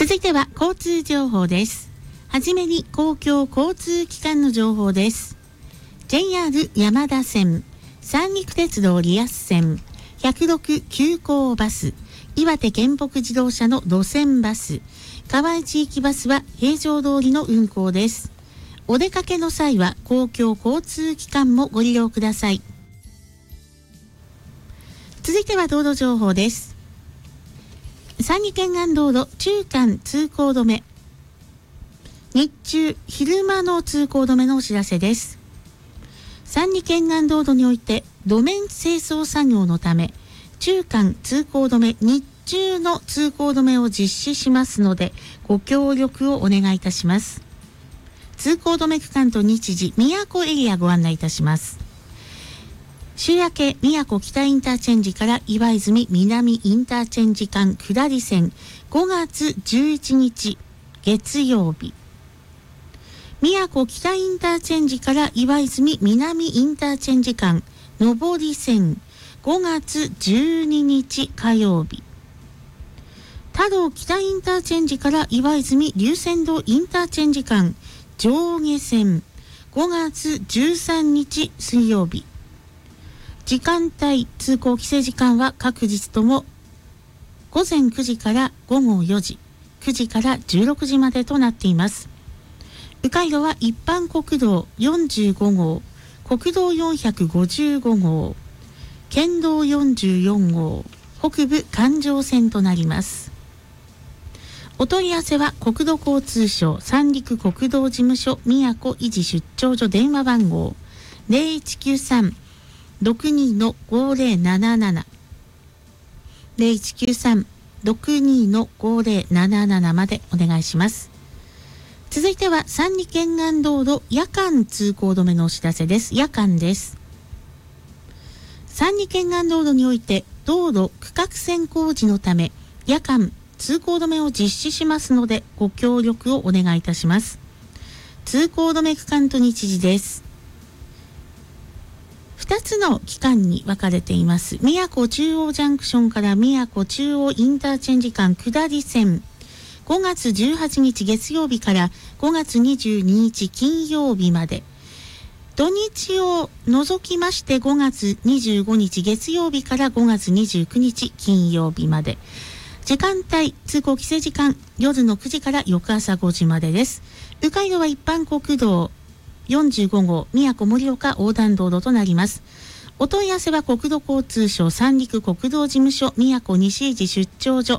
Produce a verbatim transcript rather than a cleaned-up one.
続いては交通情報です。はじめに公共交通機関の情報です。 ジェイアール 山田線、三陸鉄道リアス線、ひゃくろく急行バス、岩手県北自動車の路線バス、河合地域バスは平常通りの運行です。お出かけの際は公共交通機関もご利用ください。続いては道路情報です。三陸沿岸道路中間通行止め、日中昼間の通行止めのお知らせです。三陸沿岸道路において路面清掃作業のため中間通行止め、日中の通行止めを実施しますのでご協力をお願いいたします。通行止め区間と日時、宮古エリアご案内いたします。週明け宮古北インターチェンジから岩泉南インターチェンジ間下り線、ごがつじゅういちにち月曜日、宮古北インターチェンジから岩泉南インターチェンジ間上り線、ごがつじゅうににち火曜日、太郎北インターチェンジから岩泉龍泉洞インターチェンジ間上下線、ごがつじゅうさんにち水曜日。時間帯、通行規制時間は各日ともごぜんくじからごごよじ、くじからじゅうろくじまでとなっています。迂回路は一般国道よんじゅうごごう、国道よんひゃくごじゅうごごう、県道よんじゅうよんごう、北部環状線となります。お問い合わせは国土交通省三陸国道事務所宮古維持出張所電話番号 ゼロいちきゅうさん ろくに ごぜろなななな ゼロいちきゅうさん ろくに ごぜろなななな までお願いします。続いては三陸沿岸道路夜間通行止めのお知らせです。夜間です。三陸沿岸道路において道路区画線工事のため夜間通行止めを実施しますのでご協力をお願いいたします。通行止め区間と日時です。ふたつの期間に分かれています。宮古中央ジャンクションから宮古中央インターチェンジ間下り線、ごがつじゅうはちにち月曜日からごがつにじゅうににち金曜日まで、土日を除きましてごがつにじゅうごにち月曜日からごがつにじゅうくにち金曜日まで。時間帯、通行規制時間、夜のくじから翌朝ごじまでです。迂回路は一般国道よんじゅうごごう、宮古盛岡横断道路となります。お問い合わせは国土交通省三陸国道事務所宮古西維持出張所